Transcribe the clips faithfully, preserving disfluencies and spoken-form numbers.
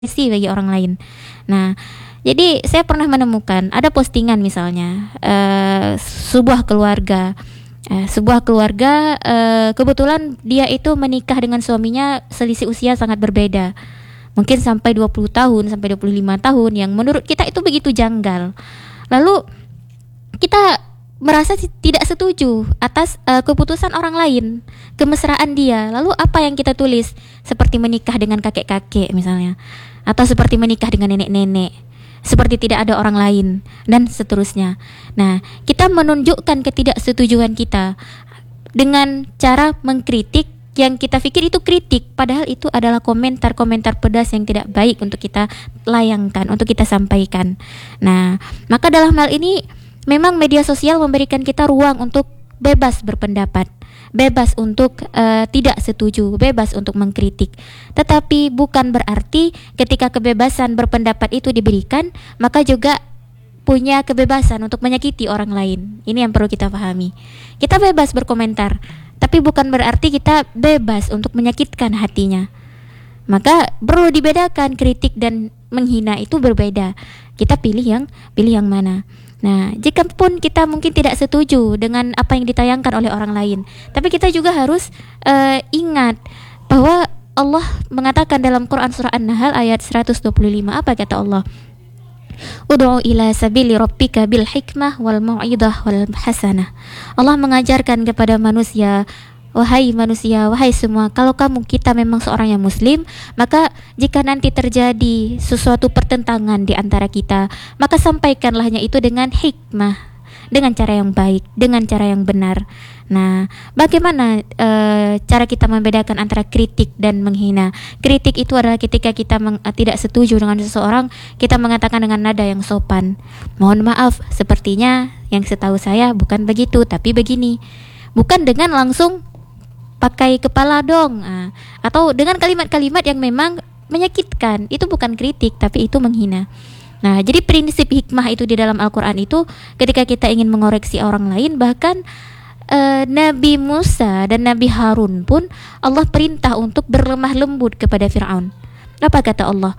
sih bagi orang lain. Nah, jadi saya pernah menemukan ada postingan misalnya uh, sebuah keluarga, uh, sebuah keluarga uh, kebetulan dia itu menikah dengan suaminya selisih usia sangat berbeda, mungkin sampai dua puluh tahun sampai dua puluh lima tahun, yang menurut kita itu begitu janggal. Lalu kita merasa tidak setuju atas uh, keputusan orang lain, kemesraan dia. Lalu apa yang kita tulis? Seperti menikah dengan kakek-kakek misalnya, atau seperti menikah dengan nenek-nenek, seperti tidak ada orang lain, dan seterusnya. Nah, kita menunjukkan ketidaksetujuan kita dengan cara mengkritik yang kita pikir itu kritik, padahal itu adalah komentar-komentar pedas yang tidak baik untuk kita layangkan, untuk kita sampaikan. Nah, maka dalam hal ini memang media sosial memberikan kita ruang untuk bebas berpendapat, bebas untuk uh, tidak setuju, bebas untuk mengkritik. Tetapi bukan berarti ketika kebebasan berpendapat itu diberikan, maka juga punya kebebasan untuk menyakiti orang lain. Ini yang perlu kita pahami. Kita bebas berkomentar, tapi bukan berarti kita bebas untuk menyakitkan hatinya. Maka perlu dibedakan, kritik dan menghina itu berbeda. Kita pilih yang pilih yang mana. Nah, jika pun kita mungkin tidak setuju dengan apa yang ditayangkan oleh orang lain, tapi kita juga harus uh, ingat bahwa Allah mengatakan dalam Quran surah An-Nahl ayat seratus dua puluh lima, apa kata Allah? Ud'u ila sabili rabbika bil hikmah wal mau'idah wal hasanah. Allah mengajarkan kepada manusia, wahai manusia, wahai semua, kalau kamu kita memang seorang yang muslim, maka jika nanti terjadi sesuatu pertentangan di antara kita, maka sampaikanlahnya itu dengan hikmah, dengan cara yang baik, dengan cara yang benar. Nah, bagaimana e, cara kita membedakan antara kritik dan menghina? Kritik itu adalah ketika kita meng, tidak setuju dengan seseorang, kita mengatakan dengan nada yang sopan, mohon maaf, sepertinya yang setahu saya bukan begitu, tapi begini. Bukan dengan langsung pakai kepala dong, nah, atau dengan kalimat-kalimat yang memang menyakitkan. Itu bukan kritik, tapi itu menghina. Nah, jadi prinsip hikmah itu di dalam Al-Quran itu ketika kita ingin mengoreksi orang lain, bahkan uh, Nabi Musa dan Nabi Harun pun Allah perintah untuk berlemah lembut kepada Fir'aun. Apa kata Allah?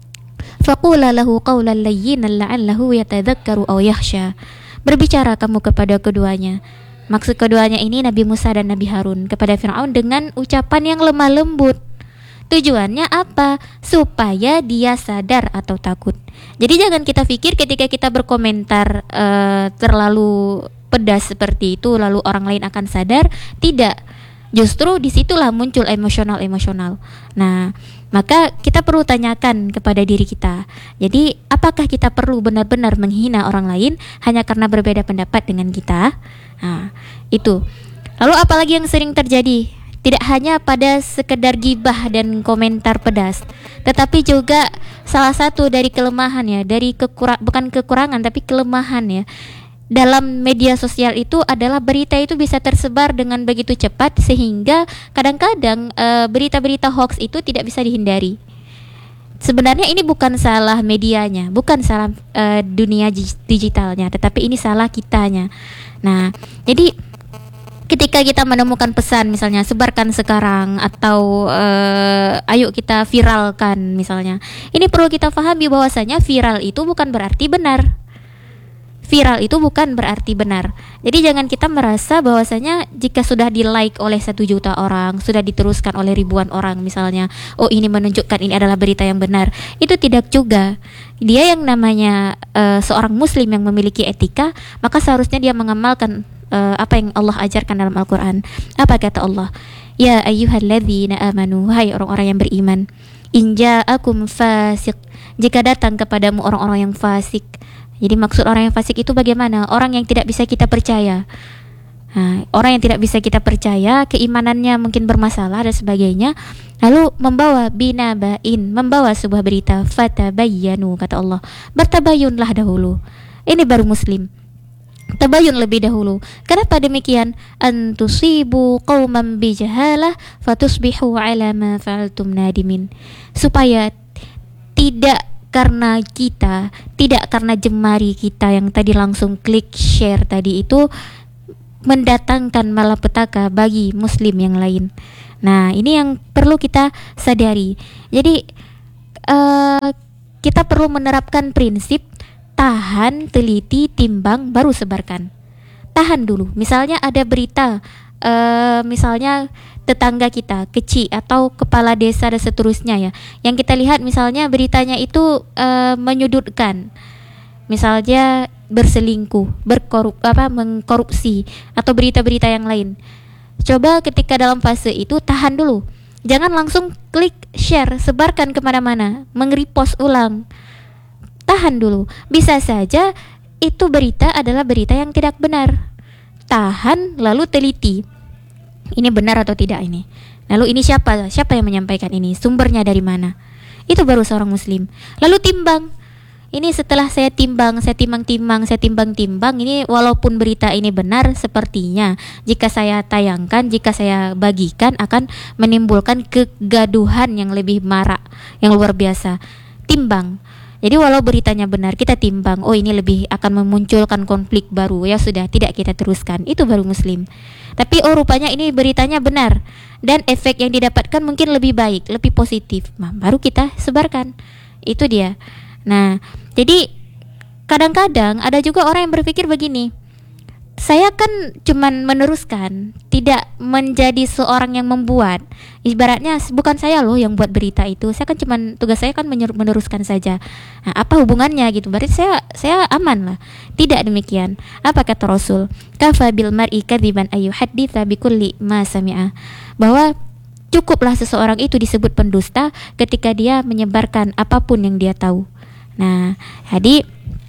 Faqula lahu qawlan layyinan la'allahu yatadzakkaru aw yakhsha. Berbicara kamu kepada keduanya. Maksud keduanya ini Nabi Musa dan Nabi Harun kepada Fir'aun dengan ucapan yang lemah lembut. Tujuannya apa? Supaya dia sadar atau takut. Jadi jangan kita pikir ketika kita berkomentar uh, terlalu pedas seperti itu lalu orang lain akan sadar. Tidak. Justru disitulah muncul emosional-emosional. Nah, maka kita perlu tanyakan kepada diri kita. Jadi apakah kita perlu benar-benar menghina orang lain hanya karena berbeda pendapat dengan kita? Nah, itu. Lalu apalagi yang sering terjadi? Tidak hanya pada sekedar gibah dan komentar pedas, tetapi juga salah satu dari kelemahan ya, dari kekurang, bukan kekurangan tapi kelemahan ya, dalam media sosial itu adalah berita itu bisa tersebar dengan begitu cepat sehingga kadang-kadang e, berita-berita hoax itu tidak bisa dihindari. Sebenarnya ini bukan salah medianya, bukan salah e, dunia digitalnya, tetapi ini salah kitanya. Nah, jadi ketika kita menemukan pesan misalnya sebarkan sekarang atau uh, ayo kita viralkan misalnya, ini perlu kita pahami bahwasanya viral itu bukan berarti benar. Viral itu bukan berarti benar. Jadi jangan kita merasa bahwasanya jika sudah di like oleh satu juta orang, sudah diteruskan oleh ribuan orang misalnya, oh ini menunjukkan ini adalah berita yang benar. Itu tidak juga. Dia yang namanya uh, seorang muslim yang memiliki etika, maka seharusnya dia mengamalkan Uh, apa yang Allah ajarkan dalam Al-Quran. Apa kata Allah? Ya ayyuhalladzina amanu, hai orang-orang yang beriman, in ja'akum fasiq, jika datang kepadamu orang-orang yang fasik. Jadi maksud orang yang fasik itu bagaimana? Orang yang tidak bisa kita percaya. Nah, orang yang tidak bisa kita percaya, keimanannya mungkin bermasalah dan sebagainya, lalu membawa binaba'in, membawa sebuah berita, fatabayyanu, kata Allah, bertabayunlah dahulu. Ini baru muslim. Tabayun lebih dahulu. Kenapa demikian? Antusibu qauman bijahalah fatusbihu ala ma fa'altum nadimin. Supaya tidak karena kita, tidak karena jemari kita yang tadi langsung klik share tadi itu mendatangkan malapetaka bagi muslim yang lain. Nah, ini yang perlu kita sadari. Jadi uh, kita perlu menerapkan prinsip tahan, teliti, timbang, baru sebarkan. Tahan dulu. Misalnya ada berita, uh, misalnya tetangga kita, kecil atau kepala desa dan seterusnya ya, yang kita lihat misalnya beritanya itu uh, menyudutkan, misalnya berselingkuh, berkorup apa mengkorupsi atau berita-berita yang lain. Coba ketika dalam fase itu tahan dulu. Jangan langsung klik share, sebarkan kemana-mana, meng-repost ulang. Tahan dulu. Bisa saja itu berita adalah berita yang tidak benar. Tahan lalu teliti. Ini benar atau tidak ini? Lalu ini siapa? Siapa yang menyampaikan ini? Sumbernya dari mana? Itu baru seorang muslim. Lalu timbang. Ini setelah saya timbang, saya timbang-timbang, saya timbang-timbang, ini walaupun berita ini benar, sepertinya jika saya tayangkan, jika saya bagikan akan menimbulkan kegaduhan yang lebih marak, yang luar biasa. Timbang. Jadi walau beritanya benar, kita timbang, oh ini lebih akan memunculkan konflik baru, ya sudah, tidak kita teruskan. Itu baru muslim. Tapi oh rupanya ini beritanya benar dan efek yang didapatkan mungkin lebih baik, lebih positif, nah, baru kita sebarkan. Itu dia. Nah, jadi kadang-kadang ada juga orang yang berpikir begini, saya kan cuman meneruskan, tidak menjadi seorang yang membuat. Ibaratnya bukan saya loh yang buat berita itu, saya kan cuman tugas saya kan meneruskan saja. Nah, apa hubungannya gitu? Berarti saya saya aman lah. Tidak demikian. Apa kata Rasul? Kafa bil mar'i kadziban ayyuhadditsa bikulli ma sami'a. Bahwa cukuplah seseorang itu disebut pendusta ketika dia menyebarkan apapun yang dia tahu. Nah, jadi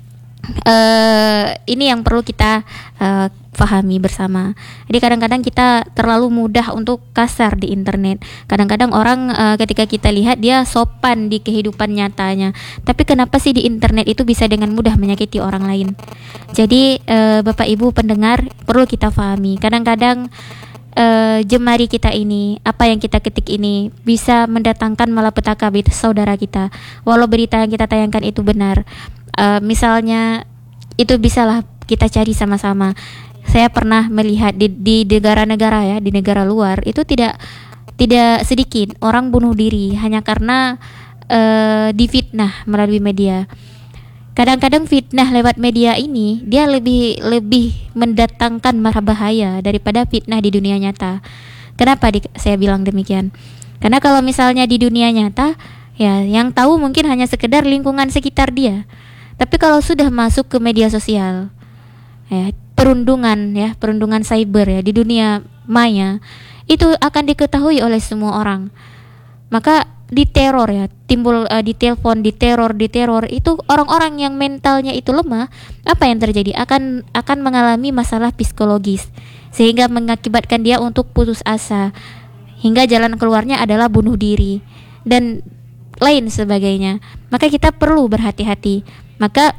uh, ini yang perlu kita uh, pahami bersama. Jadi kadang-kadang kita terlalu mudah untuk kasar di internet. Kadang-kadang orang uh, ketika kita lihat dia sopan di kehidupan nyatanya, tapi kenapa sih di internet itu bisa dengan mudah menyakiti orang lain? Jadi uh, Bapak Ibu pendengar, perlu kita pahami. Kadang-kadang Uh, jemari kita ini, apa yang kita ketik ini bisa mendatangkan malapetaka bagi saudara kita. Walau berita yang kita tayangkan itu benar, uh, misalnya itu bisalah kita cari sama-sama. Saya pernah melihat di, di negara-negara ya, di negara luar itu tidak tidak sedikit orang bunuh diri hanya karena uh, difitnah melalui media. Kadang-kadang fitnah lewat media ini dia lebih lebih mendatangkan marah bahaya daripada fitnah di dunia nyata. Kenapa di, saya bilang demikian? Karena kalau misalnya di dunia nyata, ya yang tahu mungkin hanya sekedar lingkungan sekitar dia. Tapi kalau sudah masuk ke media sosial, ya perundungan ya, perundungan cyber ya di dunia maya, itu akan diketahui oleh semua orang. Maka di teror ya, timbul uh, di telepon, di teror, di teror itu orang-orang yang mentalnya itu lemah, apa yang terjadi? Akan akan mengalami masalah psikologis sehingga mengakibatkan dia untuk putus asa hingga jalan keluarnya adalah bunuh diri dan lain sebagainya. Maka kita perlu berhati-hati. Maka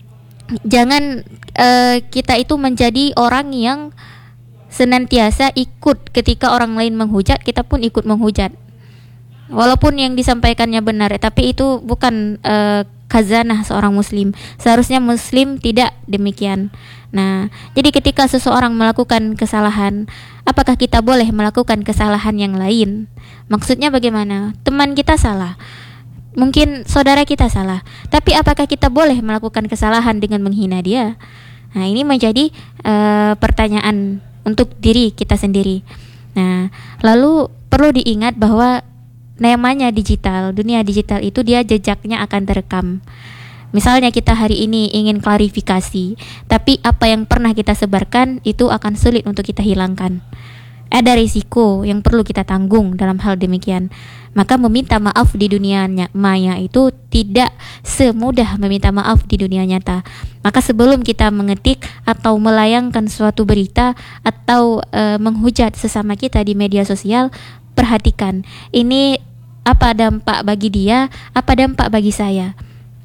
jangan uh, kita itu menjadi orang yang senantiasa ikut ketika orang lain menghujat, kita pun ikut menghujat. Walaupun yang disampaikannya benar, tapi itu bukan uh, khazanah seorang muslim. Seharusnya muslim tidak demikian. Nah, jadi ketika seseorang melakukan kesalahan, apakah kita boleh melakukan kesalahan yang lain? Maksudnya bagaimana? Teman kita salah, mungkin saudara kita salah, tapi apakah kita boleh melakukan kesalahan dengan menghina dia? Nah, ini menjadi uh, pertanyaan untuk diri kita sendiri. Nah, lalu perlu diingat bahwa namanya digital, dunia digital itu dia jejaknya akan terekam. Misalnya kita hari ini ingin klarifikasi, tapi apa yang pernah kita sebarkan itu akan sulit untuk kita hilangkan. Ada risiko yang perlu kita tanggung dalam hal demikian. Maka meminta maaf di dunia maya itu tidak semudah meminta maaf di dunia nyata. Maka sebelum kita mengetik atau melayangkan suatu berita atau e, menghujat sesama kita di media sosial, perhatikan ini apa dampak bagi dia, apa dampak bagi saya.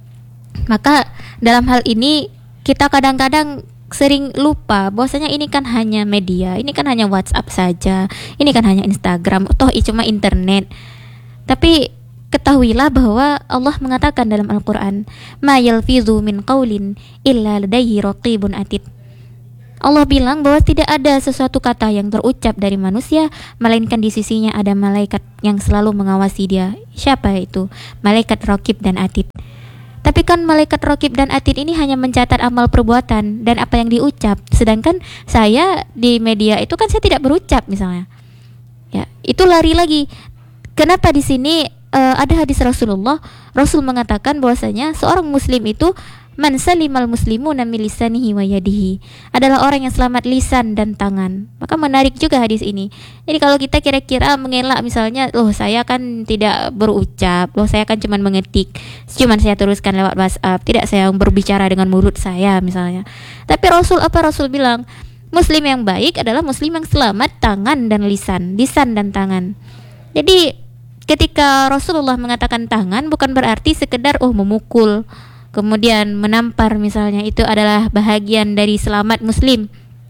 Maka dalam hal ini kita kadang-kadang sering lupa bahwasanya ini kan hanya media, ini kan hanya WhatsApp saja, ini kan hanya Instagram, toh ini cuma internet. Tapi ketahuilah bahwa Allah mengatakan dalam Al-Quran, ma yalfizu min qaulin illa ladaihi raqibun atid. Allah bilang bahwa tidak ada sesuatu kata yang terucap dari manusia melainkan di sisinya ada malaikat yang selalu mengawasi dia. Siapa itu? Malaikat Raqib dan Atid. Tapi kan malaikat Raqib dan Atid ini hanya mencatat amal perbuatan dan apa yang diucap. Sedangkan saya di media itu kan saya tidak berucap misalnya. Ya, itu lari lagi. Kenapa di sini uh, ada hadis Rasulullah, Rasul mengatakan bahwasanya seorang muslim itu man salimal muslimuna min lisanihi wa yadihi, adalah orang yang selamat lisan dan tangan. Maka menarik juga hadis ini. Jadi kalau kita kira-kira mengelak misalnya, loh saya kan tidak berucap, loh saya kan cuma mengetik, cuma saya teruskan lewat WhatsApp, tidak saya berbicara dengan mulut saya misalnya. Tapi Rasul apa Rasul bilang? Muslim yang baik adalah muslim yang selamat tangan dan lisan, lisan dan tangan. Jadi ketika Rasulullah mengatakan tangan bukan berarti sekedar oh memukul, kemudian menampar misalnya, itu adalah bahagian dari selamat muslim.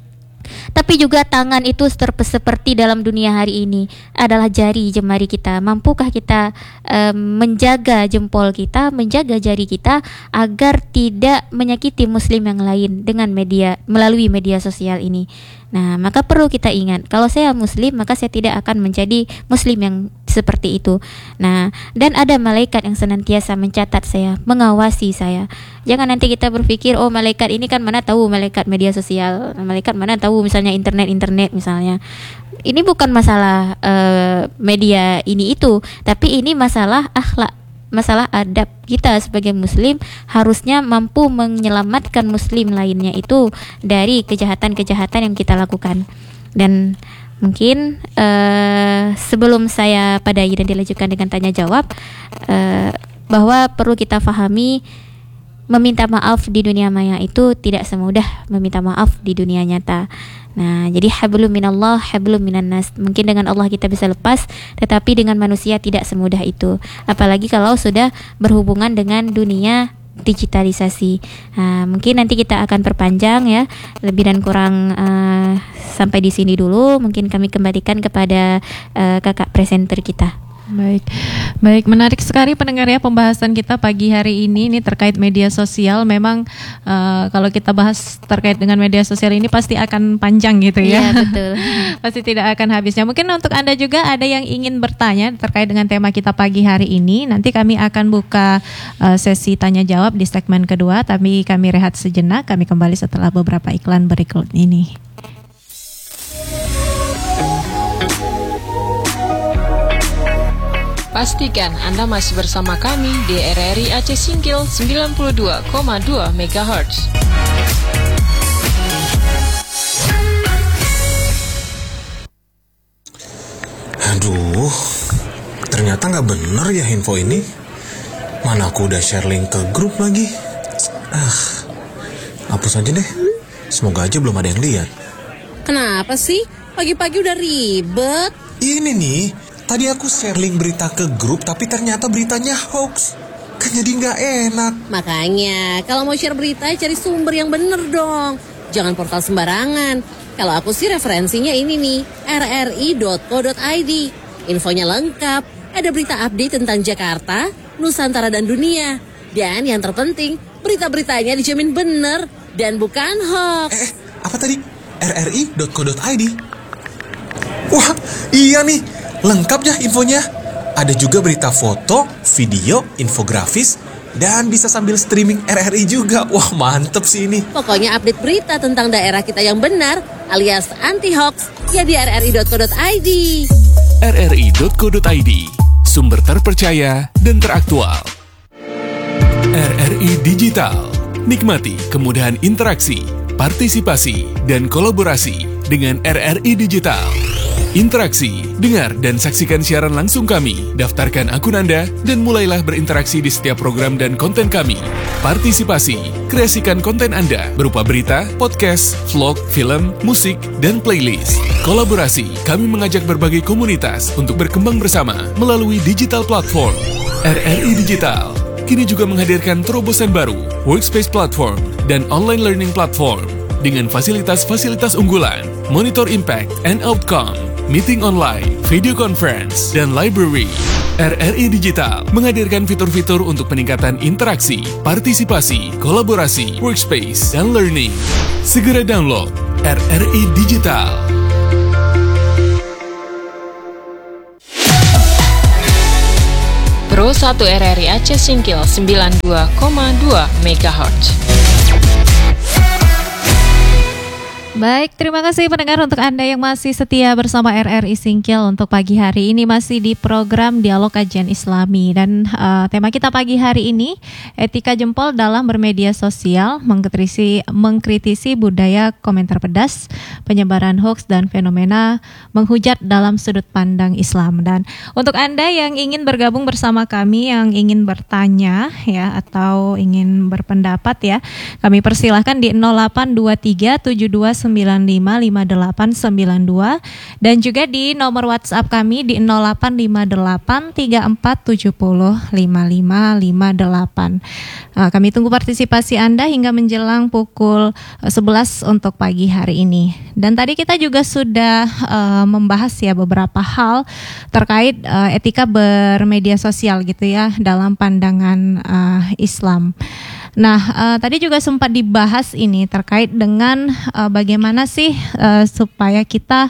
Tapi juga tangan itu seperti dalam dunia hari ini adalah jari jemari kita. Mampukah kita um, menjaga jempol kita, menjaga jari kita agar tidak menyakiti muslim yang lain dengan media, melalui media sosial ini. Nah, maka perlu kita ingat, kalau saya muslim maka saya tidak akan menjadi muslim yang seperti itu. Nah, dan ada malaikat yang senantiasa mencatat saya, mengawasi saya. Jangan nanti kita berpikir, oh malaikat ini kan mana tahu malaikat media sosial, malaikat mana tahu misalnya internet-internet misalnya. Ini bukan masalah uh, media ini itu, tapi ini masalah akhlak, masalah adab. Kita sebagai muslim harusnya mampu menyelamatkan muslim lainnya itu dari kejahatan-kejahatan yang kita lakukan. Dan mungkin uh, sebelum saya padai dan dilanjutkan dengan tanya jawab, uh, bahwa perlu kita fahami, meminta maaf di dunia maya itu tidak semudah meminta maaf di dunia nyata. Nah, jadi hablum minallah, hablum minan nas. Mungkin dengan Allah kita bisa lepas, tetapi dengan manusia tidak semudah itu. Apalagi kalau sudah berhubungan dengan dunia digitalisasi. Nah, mungkin nanti kita akan perpanjang ya, lebih dan kurang uh, sampai di sini dulu. Mungkin kami kembalikan kepada uh, kakak presenter kita. Baik, baik, menarik sekali pendengar ya pembahasan kita pagi hari ini ini terkait media sosial. Memang uh, kalau kita bahas terkait dengan media sosial ini pasti akan panjang gitu ya. Iya, betul. Pasti tidak akan habisnya. Mungkin untuk Anda juga ada yang ingin bertanya terkait dengan tema kita pagi hari ini. Nanti kami akan buka uh, sesi tanya jawab di segmen kedua. Tapi kami rehat sejenak. Kami kembali setelah beberapa iklan berikut ini. Pastikan Anda masih bersama kami di R R I Aceh Singkil sembilan puluh dua koma dua megahertz. Aduh, ternyata nggak bener ya info ini. Mana aku udah share link ke grup lagi. Ah, hapus aja deh. Semoga aja belum ada yang lihat. Kenapa sih? Pagi-pagi udah ribet. Ini nih, tadi aku share link berita ke grup, tapi ternyata beritanya hoax. Kan jadi nggak enak. Makanya, kalau mau share berita, cari sumber yang bener dong. Jangan portal sembarangan. Kalau aku sih referensinya ini nih, r r i dot co dot i d. Infonya lengkap, ada berita update tentang Jakarta, Nusantara dan dunia. Dan yang terpenting, berita-beritanya dijamin bener dan bukan hoax. Eh, apa tadi? r r i dot co dot i d. Wah, iya nih. Lengkap ya infonya. Ada juga berita foto, video, infografis, dan bisa sambil streaming R R I juga. Wah, mantep sih ini. Pokoknya update berita tentang daerah kita yang benar alias anti hoax ya di r r i dot co dot i d. r r i dot co dot i d, sumber terpercaya dan teraktual. R R I Digital, nikmati kemudahan interaksi, partisipasi, dan kolaborasi dengan R R I Digital. Interaksi, dengar dan saksikan siaran langsung kami, daftarkan akun Anda, dan mulailah berinteraksi di setiap program dan konten kami. Partisipasi, kreasikan konten Anda berupa berita, podcast, vlog, film, musik, dan playlist. Kolaborasi, kami mengajak berbagai komunitas untuk berkembang bersama melalui digital platform. R R I Digital kini juga menghadirkan terobosan baru, workspace platform, dan online learning platform dengan fasilitas-fasilitas unggulan, monitor impact and outcome, meeting online, video conference, dan library. R R I Digital menghadirkan fitur-fitur untuk peningkatan interaksi, partisipasi, kolaborasi, workspace, dan learning. Segera download R R I Digital. Pro satu R R I Aceh Singkil sembilan puluh dua koma dua megahertz. Baik, terima kasih pendengar untuk Anda yang masih setia bersama R R I Singkil untuk pagi hari ini masih di program Dialog Kajian Islami dan uh, tema kita pagi hari ini etika jempol dalam bermedia sosial, mengkritisi mengkritisi budaya komentar pedas, penyebaran hoaks dan fenomena menghujat dalam sudut pandang Islam. Dan untuk Anda yang ingin bergabung bersama kami, yang ingin bertanya ya atau ingin berpendapat ya, kami persilahkan di nol delapan dua tiga tujuh dua sembilan lima lima delapan sembilan dua dan juga di nomor WhatsApp kami di nol delapan lima delapan tiga empat tujuh nol lima lima lima delapan. Nah, kami tunggu partisipasi Anda hingga menjelang pukul sebelas untuk pagi hari ini. Dan tadi kita juga sudah uh, membahas ya beberapa hal terkait uh, etika bermedia sosial gitu ya dalam pandangan uh, Islam. Nah, uh, tadi juga sempat dibahas ini terkait dengan uh, bagaimana sih uh, supaya kita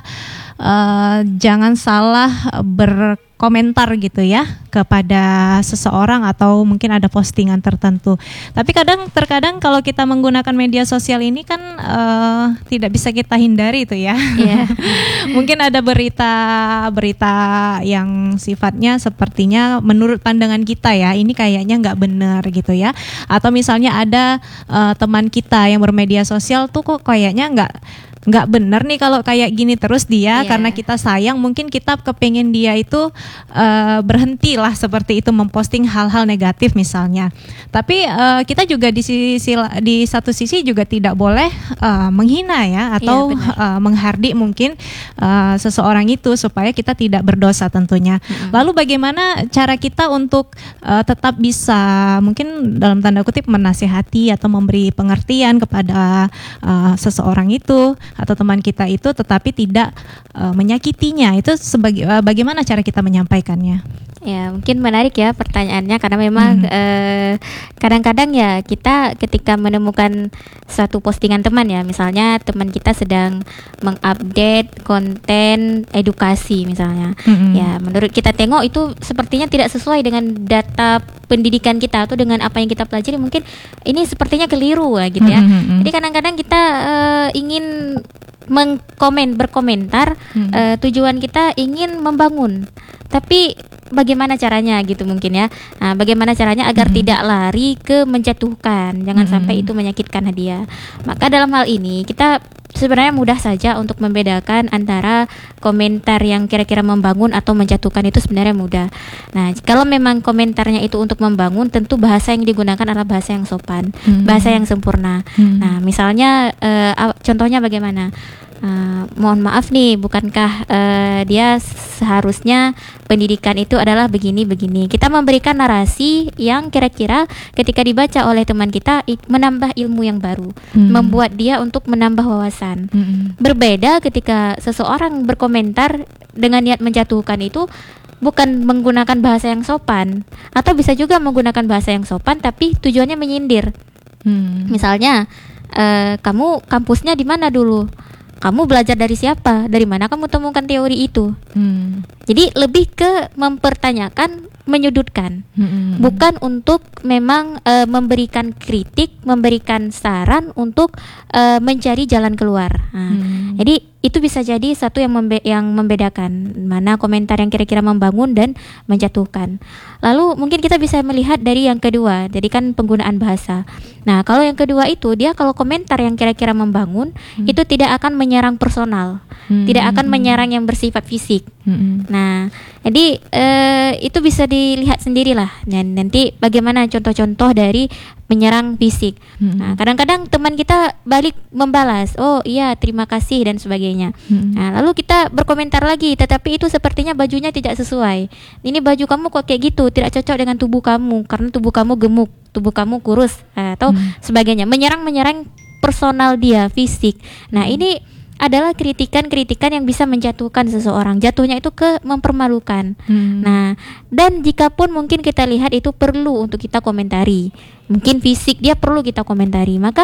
uh, jangan salah berkomentar gitu ya kepada seseorang atau mungkin ada postingan tertentu. Tapi kadang terkadang kalau kita menggunakan media sosial ini kan uh, tidak bisa kita hindari itu ya. Yeah. Mungkin ada berita-berita yang sifatnya sepertinya menurut pandangan kita ya ini kayaknya nggak benar gitu ya. Atau misalnya ada uh, teman kita yang bermedia sosial tuh kok kayaknya nggak nggak benar nih kalau kayak gini terus dia yeah. Karena kita sayang mungkin kita kepengen dia itu uh, berhenti lah seperti itu memposting hal-hal negatif misalnya. Tapi uh, kita juga di sisi di satu sisi juga tidak boleh uh, menghina ya atau yeah, uh, menghardik mungkin uh, seseorang itu supaya kita tidak berdosa tentunya. Mm-hmm. Lalu bagaimana cara kita untuk uh, tetap bisa mungkin dalam tanda kutip menasihati atau memberi pengertian kepada uh, seseorang itu atau teman kita itu tetapi tidak uh, menyakitinya, itu sebagai uh, bagaimana cara kita menyampaikannya? Ya mungkin menarik ya pertanyaannya karena memang hmm. eh, kadang-kadang ya kita ketika menemukan suatu postingan teman ya misalnya teman kita sedang mengupdate konten edukasi misalnya hmm. ya menurut kita tengok itu sepertinya tidak sesuai dengan data pendidikan kita atau dengan apa yang kita pelajari mungkin ini sepertinya keliru lah gitu ya. Hmm. Jadi kadang-kadang kita eh, ingin mengkomen berkomentar hmm. uh, tujuan kita ingin membangun tapi bagaimana caranya gitu mungkin ya nah, bagaimana caranya agar hmm. tidak lari ke menjatuhkan jangan hmm. sampai itu menyakitkan hadiah. Maka dalam hal ini kita sebenarnya mudah saja untuk membedakan antara komentar yang kira-kira membangun atau menjatuhkan itu sebenarnya mudah. Nah kalau memang komentarnya itu untuk membangun tentu bahasa yang digunakan adalah bahasa yang sopan hmm. bahasa yang sempurna. hmm. Nah misalnya uh, contohnya bagaimana Uh, mohon maaf nih, bukankah uh, dia seharusnya pendidikan itu adalah begini-begini. Kita memberikan narasi yang kira-kira ketika dibaca oleh teman kita menambah ilmu yang baru, hmm. membuat dia untuk menambah wawasan. Hmm. Berbeda ketika seseorang berkomentar dengan niat menjatuhkan itu bukan menggunakan bahasa yang sopan, atau bisa juga menggunakan bahasa yang sopan tapi tujuannya menyindir. Hmm. Misalnya, uh, kamu kampusnya di mana dulu? Kamu belajar dari siapa? Dari mana kamu temukan teori itu? Hmm. Jadi lebih ke mempertanyakan, menyudutkan, hmm. bukan untuk memang e, memberikan kritik, memberikan saran untuk e, mencari jalan keluar. Nah, hmm. Jadi itu bisa jadi satu yang membe- yang membedakan mana komentar yang kira-kira membangun dan menjatuhkan. Lalu mungkin kita bisa melihat dari yang kedua, jadi kan penggunaan bahasa. Nah kalau yang kedua itu dia kalau komentar yang kira-kira membangun hmm. itu tidak akan menyerang personal, hmm. tidak akan menyerang yang bersifat fisik. Hmm. Nah jadi eh, itu bisa dilihat sendirilah. Dan nanti bagaimana contoh-contoh dari menyerang fisik. Hmm. Nah, kadang-kadang teman kita balik membalas, oh iya terima kasih dan sebagainya. Hmm. Nah, lalu kita berkomentar lagi, tetapi itu sepertinya bajunya tidak sesuai. Ini baju kamu kok kayak gitu, tidak cocok dengan tubuh kamu karena tubuh kamu gemuk, tubuh kamu kurus atau hmm. sebagainya. Menyerang-menyerang personal dia, fisik. Nah, ini adalah kritikan-kritikan yang bisa menjatuhkan seseorang. Jatuhnya itu ke mempermalukan. Hmm. Nah, dan jika pun mungkin kita lihat itu perlu untuk kita komentari. Mungkin fisik dia perlu kita komentari. Maka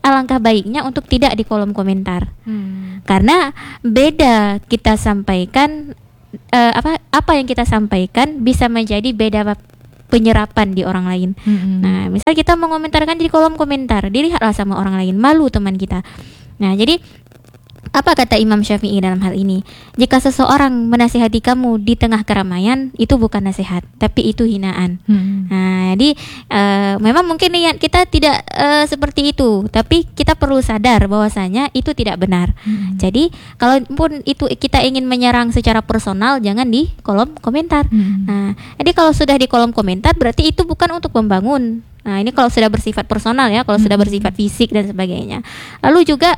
alangkah baiknya untuk tidak di kolom komentar. Hmm. Karena beda kita sampaikan uh, apa apa yang kita sampaikan bisa menjadi beda penyerapan di orang lain. Hmm. Nah, misal kita mengomentarkan di kolom komentar, dilihatlah sama orang lain, malu teman kita. Nah, jadi apa kata Imam Syafi'i dalam hal ini? Jika seseorang menasihati kamu di tengah keramaian, itu bukan nasihat, tapi itu hinaan. Hmm. Nah, jadi uh, memang mungkin niat kita tidak uh, seperti itu, tapi kita perlu sadar bahwasanya itu tidak benar. Hmm. Jadi, kalaupun itu kita ingin menyerang secara personal, jangan di kolom komentar. Hmm. Nah, jadi kalau sudah di kolom komentar, berarti itu bukan untuk membangun. Nah, ini kalau sudah bersifat personal ya, kalau Hmm. sudah bersifat fisik dan sebagainya. Lalu juga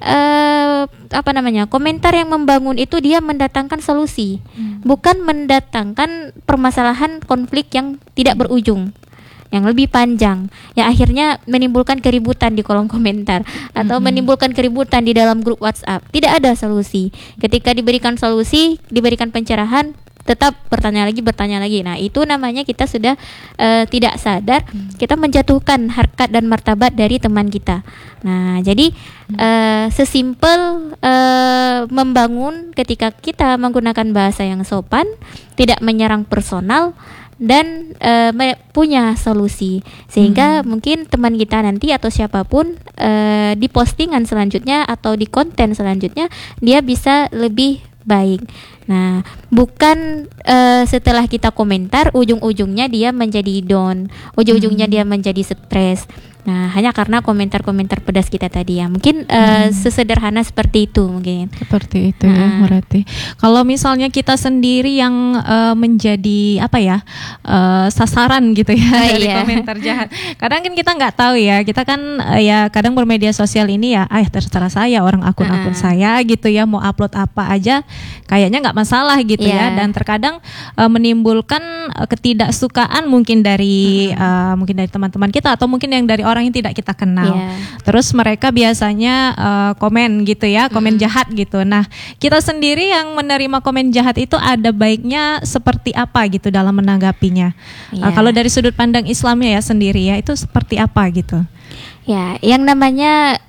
Uh, apa namanya komentar yang membangun itu dia mendatangkan solusi, hmm. bukan mendatangkan permasalahan konflik yang tidak berujung, yang lebih panjang, yang akhirnya menimbulkan keributan di kolom komentar atau hmm. menimbulkan keributan di dalam grup WhatsApp. Tidak ada solusi. Ketika diberikan solusi, diberikan pencerahan, tetap bertanya lagi, bertanya lagi. Nah, itu namanya kita sudah uh, tidak sadar, hmm. kita menjatuhkan harkat dan martabat dari teman kita. Nah, jadi uh, sesimpel uh, membangun ketika kita menggunakan bahasa yang sopan, tidak menyerang personal, dan uh, punya solusi, sehingga hmm. mungkin teman kita nanti atau siapapun uh, di postingan selanjutnya atau di konten selanjutnya dia bisa lebih baik. Nah, bukan uh, setelah kita komentar ujung-ujungnya dia menjadi down, ujung-ujungnya hmm. dia menjadi stres. Nah, hanya karena komentar-komentar pedas kita tadi ya. Mungkin uh, hmm. sesederhana seperti itu mungkin. Seperti itu nah. ya berarti. Kalau misalnya kita sendiri yang uh, menjadi apa ya uh, sasaran gitu ya oh, dari iya. komentar jahat. Kadang kan kita nggak tahu ya. Kita kan uh, ya kadang bermedia sosial ini ya, ah terserah saya orang akun-akun uh. saya gitu ya, mau upload apa aja kayaknya nggak masalah gitu yeah. ya. Dan terkadang uh, menimbulkan uh, ketidaksukaan mungkin dari uh. Uh, mungkin dari teman-teman kita atau mungkin yang dari orang yang tidak kita kenal. Yeah. Terus mereka biasanya uh, komen gitu ya, komen mm. jahat gitu. Nah, kita sendiri yang menerima komen jahat itu ada baiknya seperti apa gitu dalam menanggapinya. Yeah. Uh, kalau dari sudut pandang Islamnya ya sendiri ya, itu seperti apa gitu? Ya, yang namanya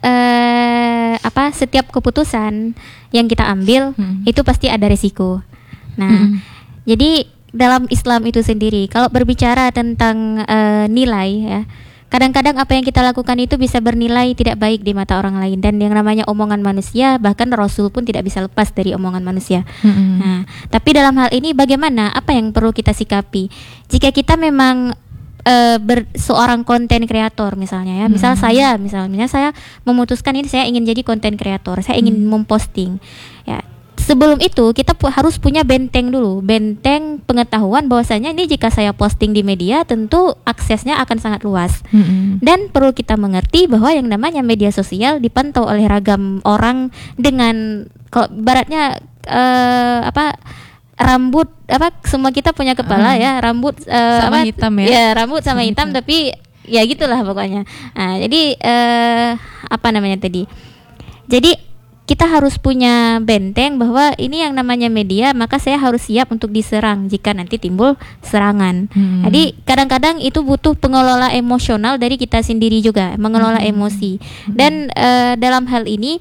uh, apa? Setiap keputusan yang kita ambil mm. itu pasti ada resiko. Nah, mm. jadi dalam Islam itu sendiri, kalau berbicara tentang uh, nilai ya, kadang-kadang apa yang kita lakukan itu bisa bernilai tidak baik di mata orang lain, dan yang namanya omongan manusia, bahkan Rasul pun tidak bisa lepas dari omongan manusia. Mm-hmm. Nah, tapi dalam hal ini bagaimana? Apa yang perlu kita sikapi? Jika kita memang uh, ber, seorang konten kreator misalnya ya, misal mm-hmm. saya, misalnya saya memutuskan ini saya ingin jadi konten kreator, saya ingin mm-hmm. memposting, ya. Sebelum itu kita pu- harus punya benteng dulu, benteng pengetahuan bahwasanya ini jika saya posting di media tentu aksesnya akan sangat luas. Mm-hmm. Dan perlu kita mengerti bahwa yang namanya media sosial dipantau oleh ragam orang dengan kalau baratnya uh, apa rambut apa semua kita punya kepala uh, ya, rambut uh, sama apa, hitam ya. Ya, rambut sama hitam tapi ya gitulah pokoknya. Nah, jadi uh, apa namanya tadi? Jadi kita harus punya benteng bahwa ini yang namanya media, maka saya harus siap untuk diserang jika nanti timbul serangan. Hmm. Jadi kadang-kadang itu butuh pengelola emosional dari kita sendiri juga, mengelola hmm. emosi. Dan uh, dalam hal ini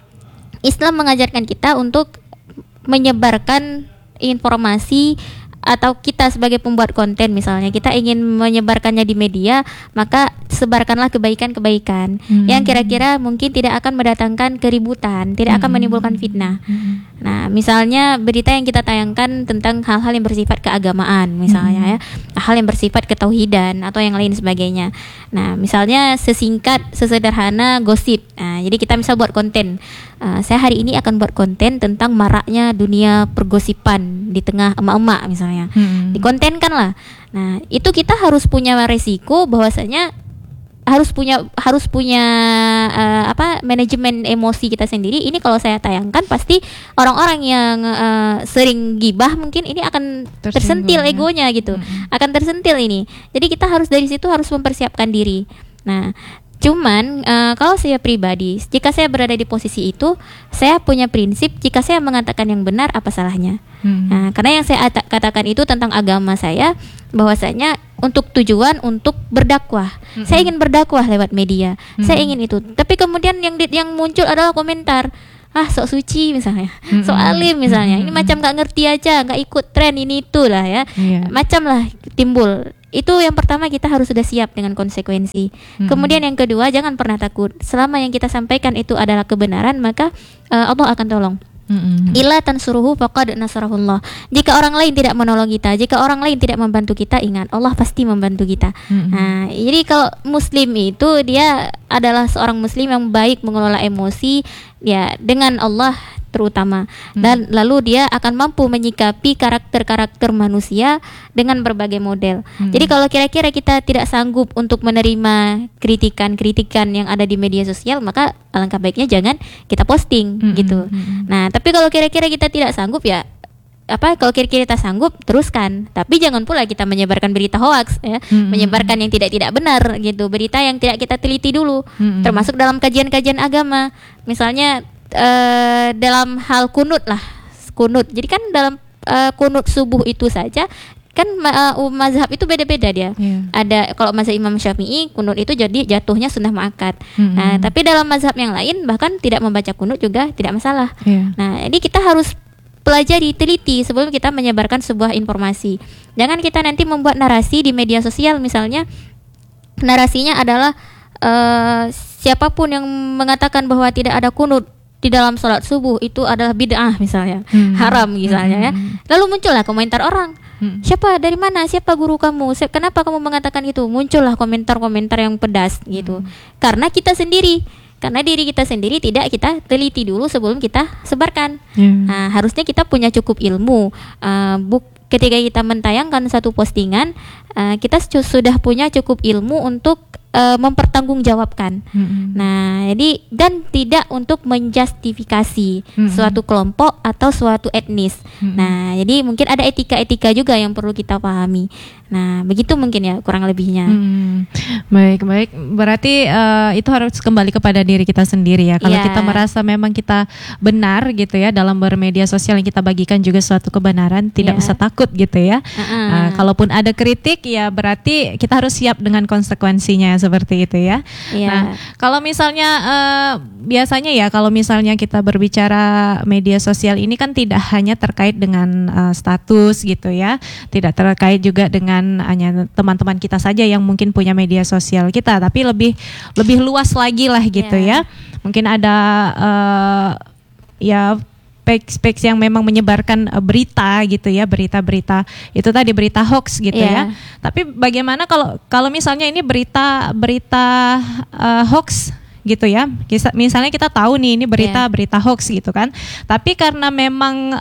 Islam mengajarkan kita untuk menyebarkan informasi, atau kita sebagai pembuat konten misalnya kita ingin menyebarkannya di media, maka sebarkanlah kebaikan-kebaikan hmm. yang kira-kira mungkin tidak akan mendatangkan keributan, tidak hmm. akan menimbulkan fitnah. Hmm. Nah, misalnya berita yang kita tayangkan tentang hal-hal yang bersifat keagamaan misalnya hmm. ya, hal yang bersifat ketauhidan atau yang lain sebagainya. Nah, misalnya sesingkat, sesederhana gosip. Nah, jadi kita bisa buat konten. Uh, saya hari ini akan buat konten tentang maraknya dunia pergosipan di tengah emak-emak misalnya. Hmm. Dikontenkan lah. Nah, itu kita harus punya resiko bahwasanya harus punya harus punya uh, apa manajemen emosi kita sendiri. Ini kalau saya tayangkan pasti orang-orang yang uh, sering gibah mungkin ini akan tersentil egonya gitu. Hmm. Akan tersentil ini. Jadi kita harus dari situ harus mempersiapkan diri. Nah, cuman uh, kalau saya pribadi, jika saya berada di posisi itu, saya punya prinsip jika saya mengatakan yang benar, apa salahnya? Hmm. Nah, karena yang saya at- katakan itu tentang agama saya, bahwasanya untuk tujuan untuk berdakwah. Mm-hmm. Saya ingin berdakwah lewat media. Mm-hmm. Saya ingin itu. Tapi kemudian yang di, yang muncul adalah komentar, ah sok suci misalnya, mm-hmm. sok alim misalnya. Mm-hmm. Ini macam nggak ngerti aja, nggak ikut tren ini itulah ya. Yeah. Macam lah timbul. Itu yang pertama, kita harus sudah siap dengan konsekuensi. Mm-hmm. Kemudian yang kedua, jangan pernah takut. Selama yang kita sampaikan itu adalah kebenaran, maka uh, Allah akan tolong. Mm-hmm. Illa tansuruhu faqad nasarahullah. Jika orang lain tidak menolong kita, jika orang lain tidak membantu kita, ingat Allah pasti membantu kita. Mm-hmm. Nah, jadi kalau muslim itu dia adalah seorang muslim yang baik mengelola emosi ya dengan Allah terutama, dan hmm. lalu dia akan mampu menyikapi karakter-karakter manusia dengan berbagai model. Hmm. Jadi kalau kira-kira kita tidak sanggup untuk menerima kritikan-kritikan yang ada di media sosial, maka alangkah baiknya jangan kita posting hmm. gitu. Hmm. Nah, tapi kalau kira-kira kita tidak sanggup ya apa kalau kira-kira kita sanggup teruskan, tapi jangan pula kita menyebarkan berita hoax ya, hmm. menyebarkan yang tidak-tidak benar gitu, berita yang tidak kita teliti dulu, hmm. termasuk dalam kajian-kajian agama. Misalnya Uh, dalam hal kunut lah, kunut. Jadi kan dalam uh, kunut subuh itu saja kan uh, mazhab itu beda-beda dia. Yeah. Ada kalau mazhab Imam Syafi'i kunut itu jadi jatuhnya sunnah muakkad. Mm-hmm. Nah, tapi dalam mazhab yang lain bahkan tidak membaca kunut juga tidak masalah. Yeah. Nah, jadi kita harus pelajari, teliti sebelum kita menyebarkan sebuah informasi. Jangan kita nanti membuat narasi di media sosial misalnya, narasinya adalah uh, siapapun yang mengatakan bahwa tidak ada kunut di dalam sholat subuh itu adalah bid'ah misalnya, hmm. haram misalnya hmm. ya. Lalu muncullah komentar orang, hmm. siapa, dari mana, siapa guru kamu, kenapa kamu mengatakan itu? Muncullah komentar-komentar yang pedas gitu. Hmm. Karena kita sendiri, karena diri kita sendiri tidak kita teliti dulu sebelum kita sebarkan. Hmm. Nah, harusnya kita punya cukup ilmu. Uh, buk ketika kita mentayangkan satu postingan, uh, kita sudah punya cukup ilmu untuk Uh, mempertanggungjawabkan. Mm-hmm. Nah, jadi dan tidak untuk menjustifikasi mm-hmm. suatu kelompok atau suatu etnis. Mm-hmm. Nah, jadi mungkin ada etika-etika juga yang perlu kita pahami. Nah, begitu mungkin ya kurang lebihnya. Hmm. Baik, baik. Berarti uh, itu harus kembali kepada diri kita sendiri ya. Kalau yeah. kita merasa memang kita benar gitu ya dalam bermedia sosial yang kita bagikan juga suatu kebenaran, tidak yeah. usah takut gitu ya. Uh-uh. Uh, kalaupun ada kritik ya berarti kita harus siap dengan konsekuensinya seperti itu ya. Yeah. Nah, kalau misalnya uh, biasanya ya kalau misalnya kita berbicara media sosial ini kan tidak hanya terkait dengan uh, status gitu ya, tidak terkait juga dengan hanya teman-teman kita saja yang mungkin punya media sosial kita, tapi lebih lebih luas lagi lah gitu yeah. ya. Mungkin ada uh, ya page-page yang memang menyebarkan uh, berita gitu ya, berita-berita itu tadi berita hoax gitu yeah. ya. Tapi bagaimana kalau kalau misalnya ini berita berita uh, hoax gitu ya. Misalnya kita tahu nih ini berita yeah. berita hoax gitu kan. Tapi karena memang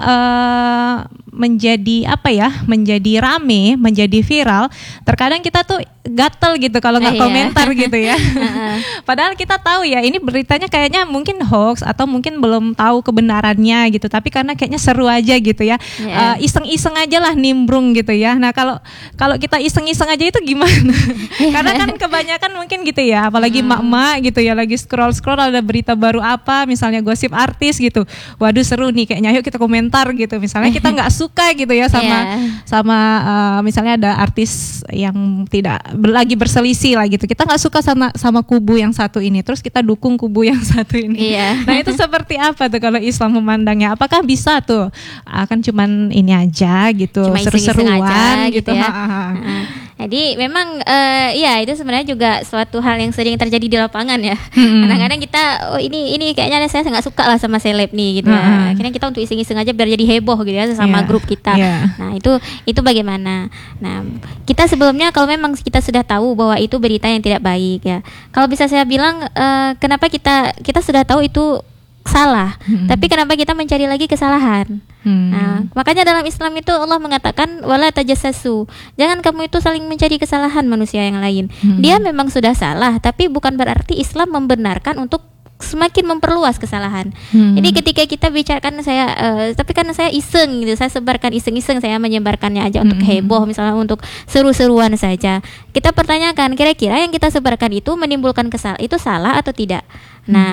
uh, menjadi apa ya, menjadi rame, menjadi viral, terkadang kita tuh gatel gitu kalau nggak uh, komentar yeah. gitu ya. Padahal kita tahu ya ini beritanya kayaknya mungkin hoax atau mungkin belum tahu kebenarannya gitu, tapi karena kayaknya seru aja gitu ya, yeah. uh, iseng-iseng aja lah nimbrung gitu ya. Nah kalau kalau kita iseng-iseng aja itu gimana? Karena kan kebanyakan mungkin gitu ya, apalagi hmm. mak-mak gitu ya lagi scroll-scroll ada berita baru apa, misalnya gosip artis gitu. Waduh seru nih kayaknya, ayo kita komentar gitu. Misalnya kita nggak suka gitu ya sama yeah. sama uh, misalnya ada artis yang tidak lagi berselisih lah gitu, kita nggak suka sama sama kubu yang satu ini, terus kita dukung kubu yang satu ini. Yeah. Nah itu seperti apa tuh kalau Islam memandangnya? Apakah bisa tuh akan cuman ini aja gitu, cuma seru-seruan aja, gitu, gitu ya? Uh, jadi memang uh, ya itu sebenarnya juga suatu hal yang sering terjadi di lapangan ya. Hmm. Kadang-kadang kita oh ini ini kayaknya saya nggak suka lah sama seleb nih gitu. Hmm. Ya. Akhirnya kita untuk iseng-iseng aja biar jadi heboh gitu ya sama yeah. grup kita. Yeah. Nah itu itu bagaimana? Nah kita sebelumnya kalau memang kita sudah tahu bahwa itu berita yang tidak baik ya. Kalau bisa saya bilang uh, kenapa kita kita sudah tahu itu salah, hmm. tapi kenapa kita mencari lagi kesalahan? Hmm. Nah, makanya dalam Islam itu Allah mengatakan wala tajassasu. Jangan kamu itu saling mencari kesalahan manusia yang lain. Hmm. Dia memang sudah salah, tapi bukan berarti Islam membenarkan untuk semakin memperluas kesalahan. Hmm. Jadi ketika kita bicarakan saya, uh, tapi kan saya iseng gitu, saya sebarkan iseng-iseng, saya menyebarkannya aja untuk hmm. heboh, misalnya untuk seru-seruan saja. Kita pertanyakan, kira-kira yang kita sebarkan itu menimbulkan kesal, itu salah atau tidak? Hmm. Nah,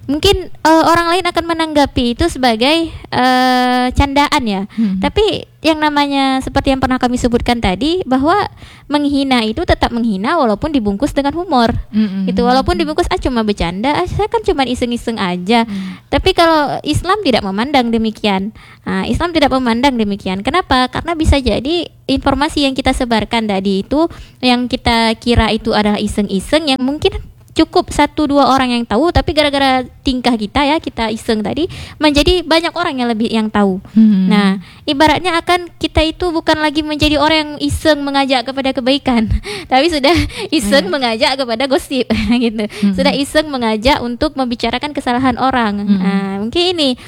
mungkin uh, orang lain akan menanggapi itu sebagai uh, candaan ya. Hmm. Tapi yang namanya seperti yang pernah kami sebutkan tadi, bahwa menghina itu tetap menghina walaupun dibungkus dengan humor. Hmm. Itu walaupun dibungkus ah cuma bercanda, ah, saya kan cuma iseng-iseng aja. Hmm. Tapi kalau Islam tidak memandang demikian. Nah, Islam tidak memandang demikian. Kenapa? Karena bisa jadi informasi yang kita sebarkan tadi itu, yang kita kira itu adalah iseng-iseng, yang mungkin cukup satu dua orang yang tahu, tapi gara-gara tingkah kita ya, kita iseng tadi, menjadi banyak orang yang lebih yang tahu. Hmm. Nah, ibaratnya akan kita itu bukan lagi menjadi orang yang iseng mengajak kepada kebaikan, tapi sudah iseng hmm. mengajak kepada gosip gitu. Hmm. Sudah iseng mengajak untuk membicarakan kesalahan orang. Hmm. Nah, mungkin ini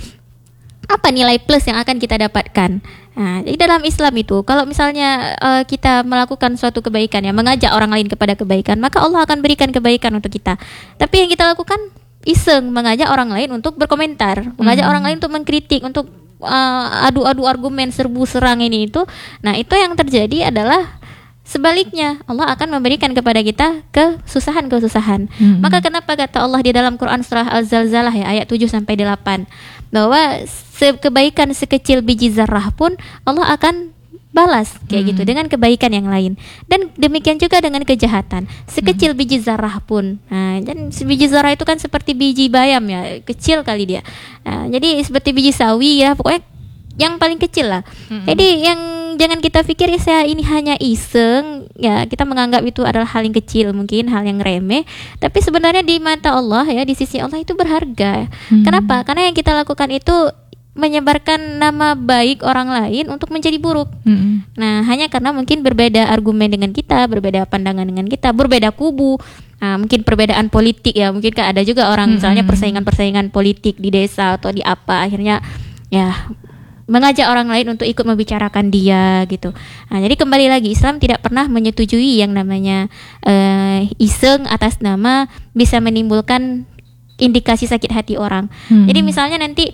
apa nilai plus yang akan kita dapatkan? Nah, jadi dalam Islam itu, kalau misalnya uh, kita melakukan suatu kebaikan, ya mengajak orang lain kepada kebaikan, maka Allah akan berikan kebaikan untuk kita. Tapi yang kita lakukan iseng mengajak orang lain untuk berkomentar, mengajak hmm. orang lain untuk mengkritik, untuk uh, adu-adu argumen, serbu serang ini itu. Nah, itu yang terjadi adalah sebaliknya, Allah akan memberikan kepada kita kesusahan-kesusahan. Hmm. Maka kenapa kata Allah di dalam Quran surah Al-Zalzalah ya ayat tujuh sampai delapan, bahwa se- kebaikan sekecil biji zarrah pun Allah akan balas kayak hmm. gitu dengan kebaikan yang lain. Dan demikian juga dengan kejahatan. Sekecil hmm. biji zarrah pun. Nah, dan biji zarrah itu kan seperti biji bayam ya, kecil kali dia. Nah, jadi seperti biji sawi ya, pokoknya yang paling kecil lah. Mm-hmm. Jadi yang jangan kita pikir ya saya ini hanya iseng, ya kita menganggap itu adalah hal yang kecil, mungkin hal yang remeh, tapi sebenarnya di mata Allah ya, di sisi Allah itu berharga. Mm-hmm. Kenapa? Karena yang kita lakukan itu menyebarkan nama baik orang lain untuk menjadi buruk. Mm-hmm. Nah, hanya karena mungkin berbeda argumen dengan kita, berbeda pandangan dengan kita, berbeda kubu. Nah, mungkin perbedaan politik ya, mungkin kan ada juga orang mm-hmm. misalnya persaingan-persaingan politik di desa atau di apa, akhirnya ya mengajak orang lain untuk ikut membicarakan dia gitu. Nah, jadi kembali lagi, Islam tidak pernah menyetujui yang namanya uh, iseng atas nama bisa menimbulkan indikasi sakit hati orang. Hmm. Jadi misalnya nanti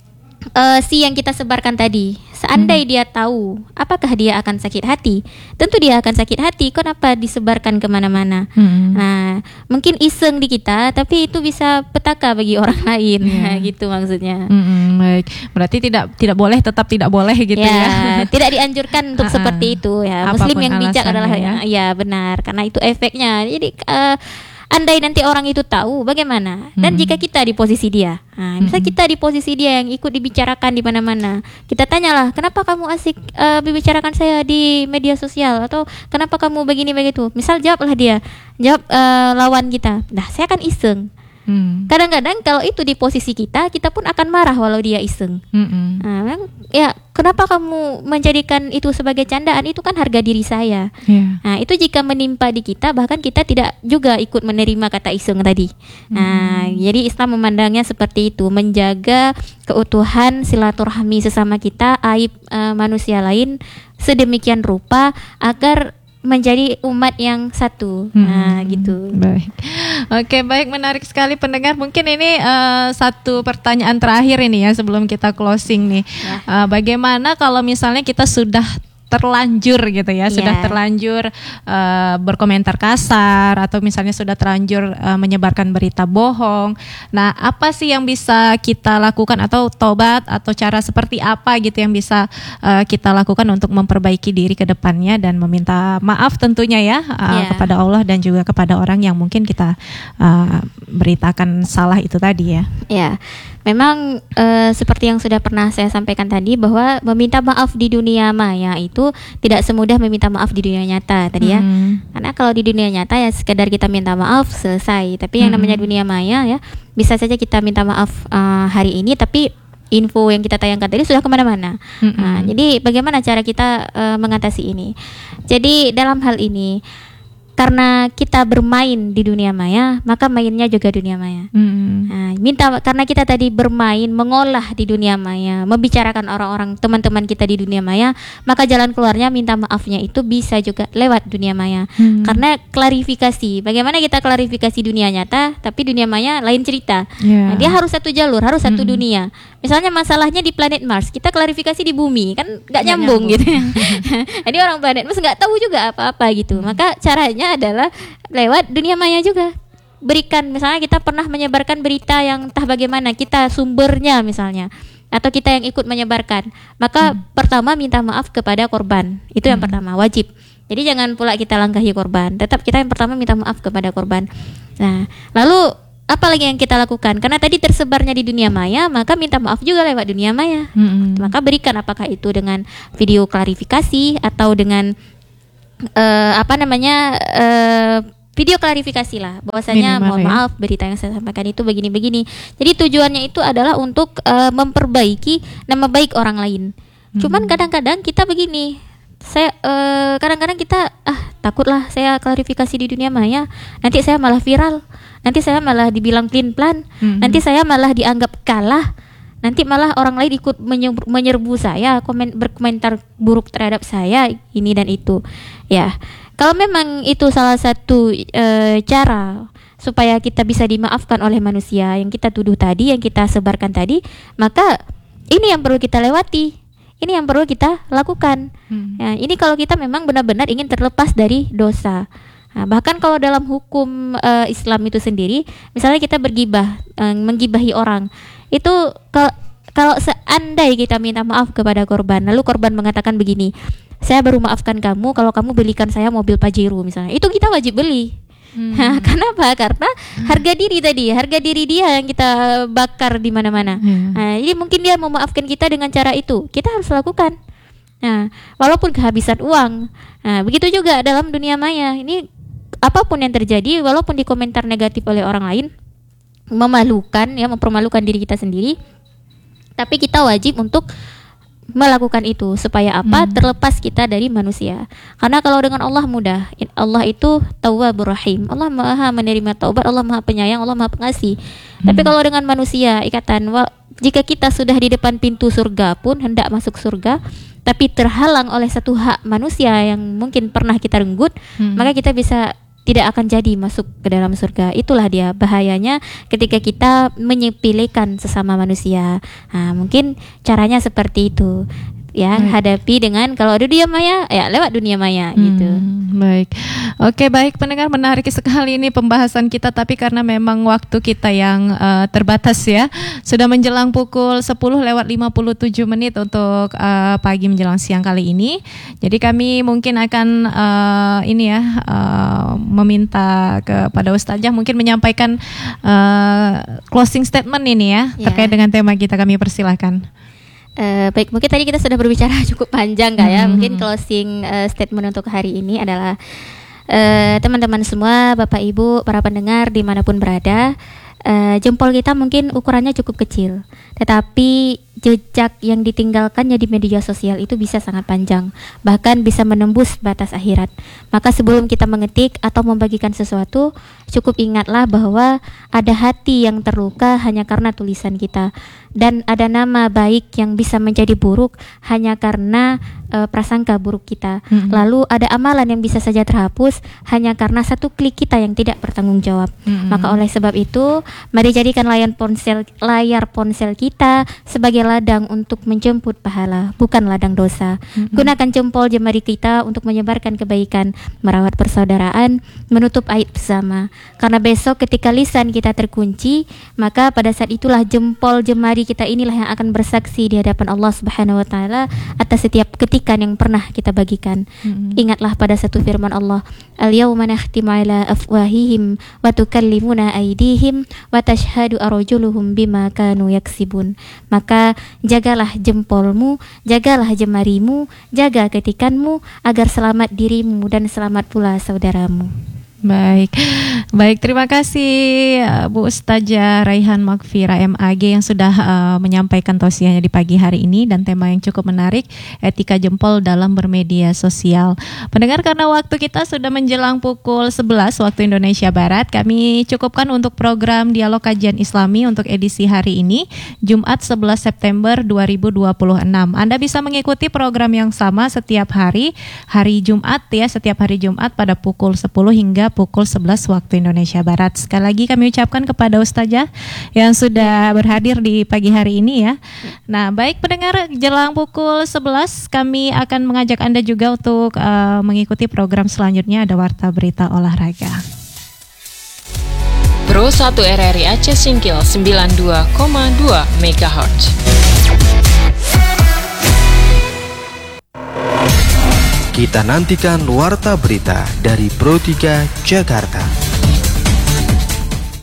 uh, si yang kita sebarkan tadi, seandai hmm. dia tahu apakah dia akan sakit hati, tentu dia akan sakit hati. Kenapa disebarkan kemana-mana? Hmm. Nah, mungkin iseng di kita, tapi itu bisa petaka bagi orang lain. Yeah. Gitu maksudnya. Hmm. Baik, berarti tidak tidak boleh, tetap tidak boleh gitu ya. ya. Tidak dianjurkan untuk seperti itu ya. Muslim yang bijak adalah ya. ya benar, karena itu efeknya. Jadi uh, andai nanti orang itu tahu bagaimana, dan hmm. jika kita di posisi dia, nah, misal hmm. kita di posisi dia yang ikut dibicarakan di mana-mana, kita tanyalah, kenapa kamu asik uh, membicarakan saya di media sosial, atau kenapa kamu begini begitu. Misal jawablah dia, jawab uh, lawan kita, nah saya kan iseng. Hmm. Kadang-kadang kalau itu di posisi kita, kita pun akan marah walau dia iseng. Hmm. Nah, ya kenapa kamu menjadikan itu sebagai candaan? Itu kan harga diri saya. Yeah. Nah, itu jika menimpa di kita, bahkan kita tidak juga ikut menerima kata iseng tadi. Hmm. Nah, jadi Islam memandangnya seperti itu, menjaga keutuhan silaturahmi sesama kita, aib uh, manusia lain sedemikian rupa agar menjadi umat yang satu. Hmm. Nah, gitu. Baik. Oke, baik, menarik sekali pendengar. Mungkin ini uh, satu pertanyaan terakhir ini ya sebelum kita closing nih. Ya. Uh, bagaimana kalau misalnya kita sudah terlanjur gitu ya, yeah. sudah terlanjur uh, berkomentar kasar, atau misalnya sudah terlanjur uh, menyebarkan berita bohong. Nah, apa sih yang bisa kita lakukan, atau tobat, atau cara seperti apa gitu yang bisa uh, kita lakukan untuk memperbaiki diri ke depannya dan meminta maaf tentunya ya uh, yeah. kepada Allah dan juga kepada orang yang mungkin kita uh, beritakan salah itu tadi ya. Ya. Yeah. Memang e, seperti yang sudah pernah saya sampaikan tadi, bahwa meminta maaf di dunia maya itu tidak semudah meminta maaf di dunia nyata tadi ya. Hmm. Karena kalau di dunia nyata ya sekedar kita minta maaf selesai. Tapi yang hmm. namanya dunia maya ya, bisa saja kita minta maaf uh, hari ini, tapi info yang kita tayangkan tadi sudah kemana-mana. Hmm. Nah, jadi bagaimana cara kita uh, mengatasi ini? Jadi dalam hal ini, karena kita bermain di dunia maya, maka mainnya juga dunia maya. Mm-hmm. Nah, minta karena kita tadi bermain, mengolah di dunia maya, membicarakan orang-orang teman-teman kita di dunia maya, maka jalan keluarnya minta maafnya itu bisa juga lewat dunia maya. Mm-hmm. Karena klarifikasi, bagaimana kita klarifikasi dunia nyata, tapi dunia maya lain cerita. Yeah. Nah, dia harus satu jalur, harus satu mm-hmm. dunia. Misalnya masalahnya di planet Mars, kita klarifikasi di bumi, kan nggak nyambung, nyambung gitu. Jadi orang planet Mars nggak tahu juga apa-apa gitu. Mm-hmm. Maka caranya adalah lewat dunia maya juga. berikan, misalnya kita pernah menyebarkan berita yang entah bagaimana, kita sumbernya misalnya, atau kita yang ikut menyebarkan, maka hmm. pertama minta maaf kepada korban. Itu yang hmm. pertama, wajib. Jadi jangan pula kita langkahi korban, tetap kita yang pertama minta maaf kepada korban. Nah, lalu apa lagi yang kita lakukan? Karena tadi tersebarnya di dunia maya, maka minta maaf juga lewat dunia maya. Hmm. Maka berikan, apakah itu dengan video klarifikasi atau dengan uh, apa namanya uh, video klarifikasi lah, bahwasanya mohon ya. maaf berita yang saya sampaikan itu begini-begini. Jadi tujuannya itu adalah untuk uh, memperbaiki nama baik orang lain. Hmm. Cuman kadang-kadang kita begini, saya uh, kadang-kadang kita ah takutlah saya klarifikasi di dunia maya, nanti saya malah viral, nanti saya malah dibilang clean plan, hmm. nanti saya malah dianggap kalah, nanti malah orang lain ikut menyerbu, menyerbu saya, komen, berkomentar buruk terhadap saya, ini dan itu. Ya, kalau memang itu salah satu e, cara supaya kita bisa dimaafkan oleh manusia yang kita tuduh tadi, yang kita sebarkan tadi, maka ini yang perlu kita lewati, ini yang perlu kita lakukan. Hmm. Ya, ini kalau kita memang benar-benar ingin terlepas dari dosa. Nah, bahkan kalau dalam hukum e, Islam itu sendiri, misalnya kita bergibah, e, menggibahi orang, itu kalau kalau seandai kita minta maaf kepada korban, lalu korban mengatakan begini, saya baru maafkan kamu kalau kamu belikan saya mobil Pajero misalnya, itu kita wajib beli. Hmm. Nah, kenapa? Karena harga diri tadi, harga diri dia yang kita bakar di mana-mana. Hmm. Nah, jadi mungkin dia memaafkan kita dengan cara itu, kita harus lakukan. Nah, walaupun kehabisan uang. Nah, begitu juga dalam dunia maya. Ini apapun yang terjadi, walaupun di komentar negatif oleh orang lain, memalukan, ya, mempermalukan diri kita sendiri, tapi kita wajib untuk melakukan itu supaya apa? Hmm. Terlepas kita dari manusia. Karena kalau dengan Allah mudah. Allah itu Tawwabur Rahim. Allah Maha menerima taubat, Allah Maha penyayang, Allah Maha pengasih. Hmm. Tapi kalau dengan manusia, ikatan, wah, jika kita sudah di depan pintu surga pun hendak masuk surga, tapi terhalang oleh satu hak manusia yang mungkin pernah kita renggut, hmm. maka kita bisa tidak akan jadi masuk ke dalam surga. Itulah dia bahayanya ketika kita menyepelekan sesama manusia. Nah, mungkin caranya seperti itu. Ya, baik. Hadapi dengan kalau ada dunia maya, ya lewat dunia maya, hmm, gitu. Baik. Oke, baik pendengar, menarik sekali ini pembahasan kita, tapi karena memang waktu kita yang uh, terbatas ya. Sudah menjelang pukul sepuluh lewat lima puluh tujuh menit untuk uh, pagi menjelang siang kali ini. Jadi kami mungkin akan uh, ini ya uh, meminta kepada Ustazah mungkin menyampaikan uh, closing statement ini ya, ya terkait dengan tema kita, kami persilahkan. Uh, baik, mungkin tadi kita sudah berbicara cukup panjang kak ya. Hmm. Mungkin closing uh, statement untuk hari ini adalah uh, teman-teman semua, Bapak Ibu, para pendengar dimanapun berada, uh, jempol kita mungkin ukurannya cukup kecil, tetapi jejak yang ditinggalkannya di media sosial itu bisa sangat panjang, bahkan bisa menembus batas akhirat. Maka sebelum kita mengetik atau membagikan sesuatu, cukup ingatlah bahwa ada hati yang terluka hanya karena tulisan kita, dan ada nama baik yang bisa menjadi buruk hanya karena uh, prasangka buruk kita. Mm-hmm. Lalu ada amalan yang bisa saja terhapus hanya karena satu klik kita yang tidak bertanggung jawab. Mm-hmm. Maka oleh sebab itu, mari jadikan layar ponsel layar ponsel kita sebagai ladang untuk menjemput pahala, bukan ladang dosa. Mm-hmm. Gunakan jempol jemari kita untuk menyebarkan kebaikan, merawat persaudaraan, menutup aib bersama. Karena besok ketika lisan kita terkunci, maka pada saat itulah jempol jemari kita inilah yang akan bersaksi di hadapan Allah Subhanahu wa taala atas setiap ketikan yang pernah kita bagikan. Mm-hmm. Ingatlah pada satu firman Allah, al-yauma nakhtimu ala afwahihim wa tukallimuna aydihim wa tashhadu arjuluhum bima kanu yaksibun. Maka jagalah jempolmu, jagalah jemarimu, jaga ketikanmu agar selamat dirimu dan selamat pula saudaramu. Baik, baik terima kasih Bu Ustazah Raihan Makfirah M A G yang sudah uh, menyampaikan tausiahnya di pagi hari ini dan tema yang cukup menarik, etika jempol dalam bermedia sosial. Pendengar, karena waktu kita sudah menjelang pukul sebelas waktu Indonesia Barat, kami cukupkan untuk program Dialog Kajian Islami untuk edisi hari ini, Jumat sebelas September dua ribu dua puluh enam. Anda bisa mengikuti program yang sama setiap hari, hari Jumat ya, setiap hari Jumat pada pukul sepuluh hingga pukul sebelas waktu Indonesia Barat. Sekali lagi kami ucapkan kepada Ustazah yang sudah berhadir di pagi hari ini ya. Nah, baik pendengar, jelang pukul sebelas kami akan mengajak Anda juga untuk uh, mengikuti program selanjutnya, ada Warta Berita Olahraga. Pro satu R R I Aceh Singkil sembilan puluh dua koma dua megahertz. Kita nantikan warta berita dari Pro tiga Jakarta.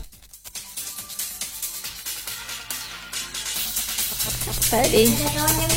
Tadi